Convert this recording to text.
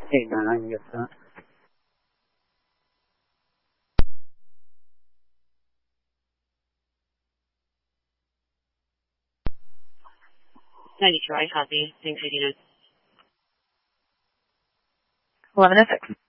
Hey, man, I can get that. Detroit, copy. Thanks, 89. 1106.